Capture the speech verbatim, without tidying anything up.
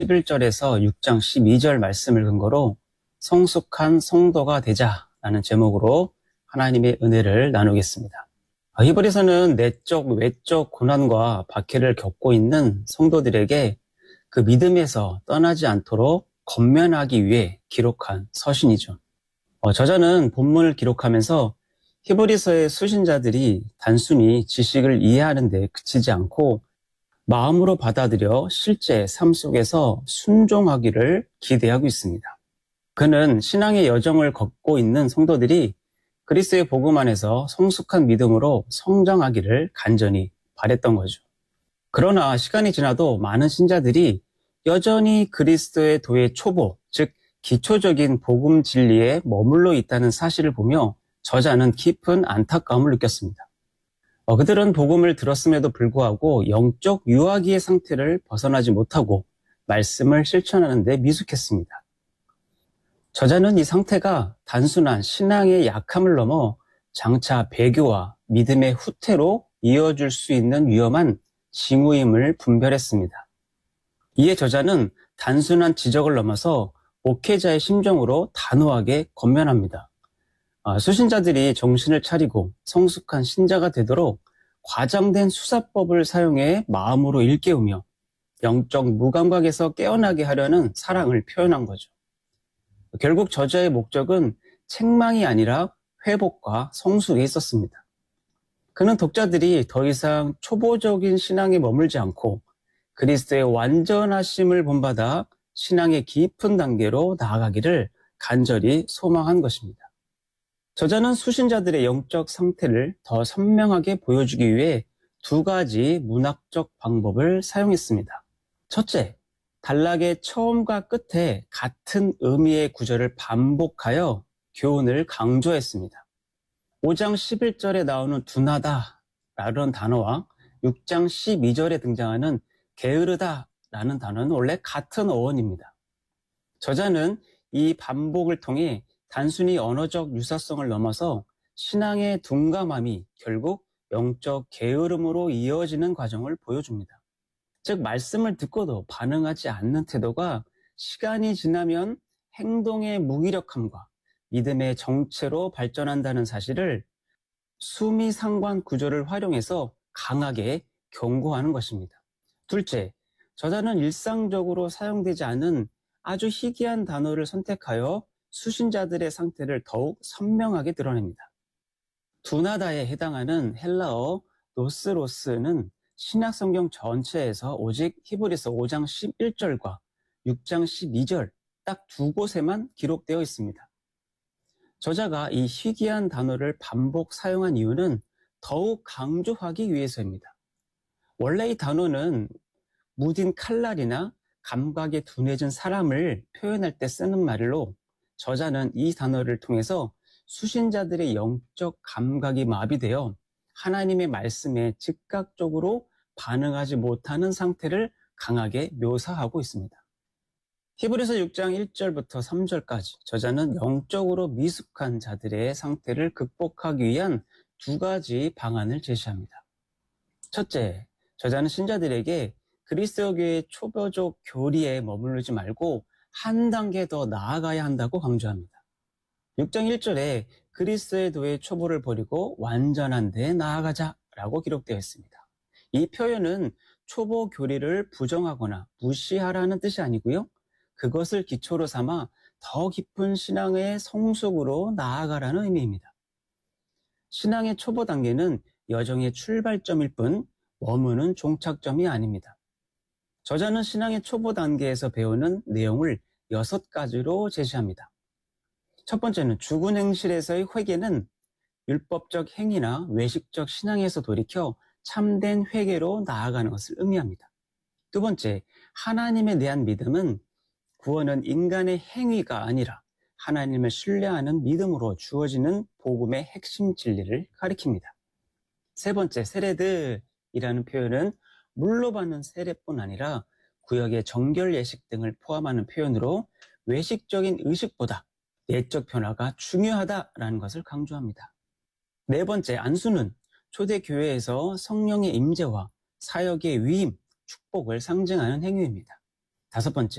십일 절에서 육 장 십이 절 말씀을 근거로 성숙한 성도가 되자라는 제목으로 하나님의 은혜를 나누겠습니다. 히브리서는 내적, 외적 고난과 박해를 겪고 있는 성도들에게 그 믿음에서 떠나지 않도록 건면하기 위해 기록한 서신이죠. 어, 저자는 본문을 기록하면서 히브리서의 수신자들이 단순히 지식을 이해하는 데 그치지 않고 마음으로 받아들여 실제 삶 속에서 순종하기를 기대하고 있습니다. 그는 신앙의 여정을 걷고 있는 성도들이 그리스도의 복음 안에서 성숙한 믿음으로 성장하기를 간절히 바랬던 거죠. 그러나 시간이 지나도 많은 신자들이 여전히 그리스도의 도의 초보, 즉 기초적인 복음 진리에 머물러 있다는 사실을 보며 저자는 깊은 안타까움을 느꼈습니다. 어, 그들은 복음을 들었음에도 불구하고 영적 유아기의 상태를 벗어나지 못하고 말씀을 실천하는 데 미숙했습니다. 저자는 이 상태가 단순한 신앙의 약함을 넘어 장차 배교와 믿음의 후퇴로 이어질 수 있는 위험한 징후임을 분별했습니다. 이에 저자는 단순한 지적을 넘어서 목회자의 심정으로 단호하게 권면합니다. 아, 수신자들이 정신을 차리고 성숙한 신자가 되도록 과장된 수사법을 사용해 마음으로 일깨우며 영적 무감각에서 깨어나게 하려는 사랑을 표현한 거죠. 결국 저자의 목적은 책망이 아니라 회복과 성숙에 있었습니다. 그는 독자들이 더 이상 초보적인 신앙에 머물지 않고 그리스도의 완전하심을 본받아 신앙의 깊은 단계로 나아가기를 간절히 소망한 것입니다. 저자는 수신자들의 영적 상태를 더 선명하게 보여주기 위해 두 가지 문학적 방법을 사용했습니다. 첫째, 단락의 처음과 끝에 같은 의미의 구절을 반복하여 교훈을 강조했습니다. 오 장 십일 절에 나오는 둔하다 라는 단어와 육 장 십이 절에 등장하는 게으르다 라는 단어는 원래 같은 어원입니다. 저자는 이 반복을 통해 단순히 언어적 유사성을 넘어서 신앙의 둔감함이 결국 영적 게으름으로 이어지는 과정을 보여줍니다. 즉 말씀을 듣고도 반응하지 않는 태도가 시간이 지나면 행동의 무기력함과 믿음의 정체로 발전한다는 사실을 수미상관 구조를 활용해서 강하게 경고하는 것입니다. 둘째, 저자는 일상적으로 사용되지 않은 아주 희귀한 단어를 선택하여 수신자들의 상태를 더욱 선명하게 드러냅니다. 둔하다에 해당하는 헬라어 노스로스는 신약성경 전체에서 오직 히브리서 오 장 십일 절과 육 장 십이 절 딱 두 곳에만 기록되어 있습니다. 저자가 이 희귀한 단어를 반복 사용한 이유는 더욱 강조하기 위해서입니다. 원래 이 단어는 무딘 칼날이나 감각에 둔해진 사람을 표현할 때 쓰는 말로 저자는 이 단어를 통해서 수신자들의 영적 감각이 마비되어 하나님의 말씀에 즉각적으로 반응하지 못하는 상태를 강하게 묘사하고 있습니다. 히브리서 육 장 일 절부터 삼 절까지 저자는 영적으로 미숙한 자들의 상태를 극복하기 위한 두 가지 방안을 제시합니다. 첫째, 저자는 신자들에게 그리스도교의 초보적 교리에 머무르지 말고 한 단계 더 나아가야 한다고 강조합니다. 육 장 일 절에 그리스도의 도의 초보를 버리고 완전한 데 나아가자라고 기록되어 있습니다. 이 표현은 초보 교리를 부정하거나 무시하라는 뜻이 아니고요. 그것을 기초로 삼아 더 깊은 신앙의 성숙으로 나아가라는 의미입니다. 신앙의 초보 단계는 여정의 출발점일 뿐 머무는 종착점이 아닙니다. 저자는 신앙의 초보 단계에서 배우는 내용을 여섯 가지로 제시합니다. 첫 번째는 죽은 행실에서의 회개는 율법적 행위나 외식적 신앙에서 돌이켜 참된 회개로 나아가는 것을 의미합니다. 두 번째, 하나님에 대한 믿음은 구원은 인간의 행위가 아니라 하나님을 신뢰하는 믿음으로 주어지는 복음의 핵심 진리를 가리킵니다. 세 번째, 세례들이라는 표현은 물로 받는 세례뿐 아니라 구역의 정결 예식 등을 포함하는 표현으로 외식적인 의식보다 내적 변화가 중요하다라는 것을 강조합니다. 네 번째, 안수는 초대교회에서 성령의 임재와 사역의 위임, 축복을 상징하는 행위입니다. 다섯 번째,